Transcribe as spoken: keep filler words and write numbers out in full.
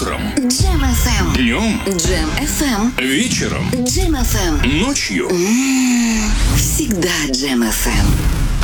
Утром. Джем эф эм. Днем. Джем эф эм. Вечером. Джем эф эм. Ночью. М-м-м. Всегда Джем эф эм.